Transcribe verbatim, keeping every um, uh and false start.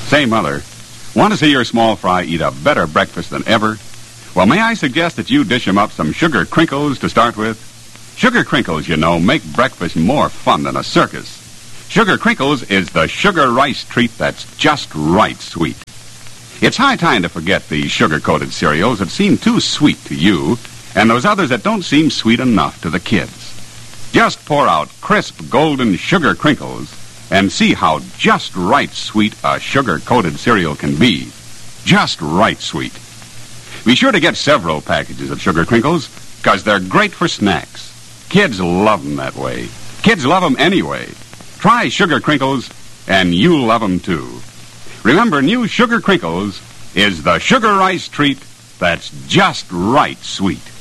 Say, Mother, want to see your small fry eat a better breakfast than ever? Well, may I suggest that you dish him up some sugar crinkles to start with? Sugar crinkles, you know, make breakfast more fun than a circus. Sugar crinkles is the sugar rice treat that's just right sweet. It's high time to forget the sugar-coated cereals that seem too sweet to you and those others that don't seem sweet enough to the kids. Just pour out crisp, golden sugar crinkles and see how just right sweet a sugar-coated cereal can be. Just right sweet. Be sure to get several packages of sugar crinkles because they're great for snacks. Kids love them that way. Kids love them anyway. Try sugar crinkles and you'll love them too. Remember, new sugar crinkles is the sugar rice treat that's just right sweet.